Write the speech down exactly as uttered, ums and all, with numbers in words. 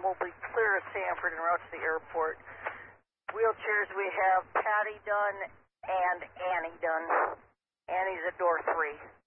we'll be clear of Sanford and route to the airport. Wheelchairs, we have Patty Dunn and Annie Dunn. Annie's at door three.